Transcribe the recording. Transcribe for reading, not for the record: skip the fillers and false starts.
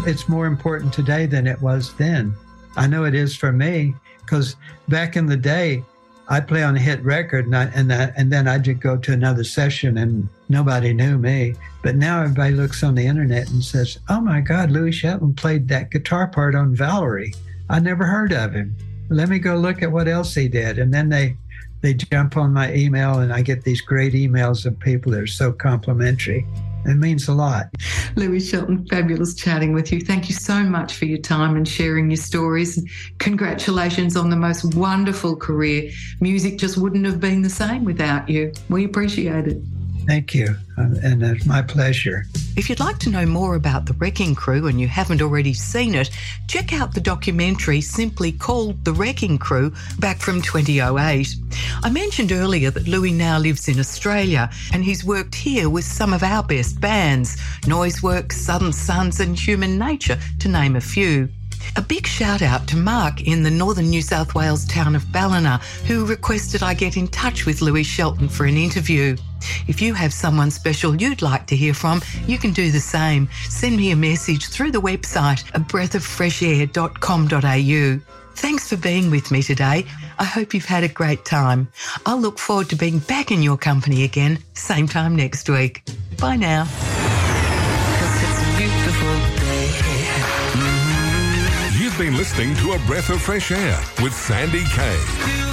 it's more important today than it was then. I know it is for me, because back in the day, I'd play on a hit record and then I'd just go to another session and nobody knew me. But now everybody looks on the internet and says, oh my God, Louis Shelton played that guitar part on Valerie. I never heard of him. Let me go look at what else he did. And then they jump on my email and I get these great emails of people that are so complimentary. It means a lot. Louis Shelton, fabulous chatting with you. Thank you so much for your time and sharing your stories. Congratulations on the most wonderful career. Music just wouldn't have been the same without you. We appreciate it. Thank you. And it's my pleasure. If you'd like to know more about The Wrecking Crew and you haven't already seen it, check out the documentary simply called The Wrecking Crew back from 2008. I mentioned earlier that Louis now lives in Australia and he's worked here with some of our best bands, Noiseworks, Southern Sons and Human Nature, to name a few. A big shout out to Mark in the northern New South Wales town of Ballina, who requested I get in touch with Louis Shelton for an interview. If you have someone special you'd like to hear from, you can do the same. Send me a message through the website at breathoffreshair.com.au. Thanks for being with me today. I hope you've had a great time. I'll look forward to being back in your company again, same time next week. Bye now. 'Cause it's a beautiful day. You've been listening to A Breath of Fresh Air with Sandy Kay.